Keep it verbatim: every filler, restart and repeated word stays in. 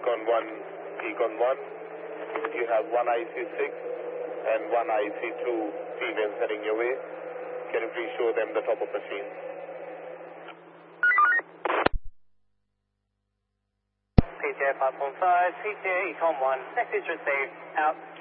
Econ one, Econ one. You have one I C six and one I C two females heading your way. Can you please show them the top of machine? P J five point five, P J Econ one, message received, out.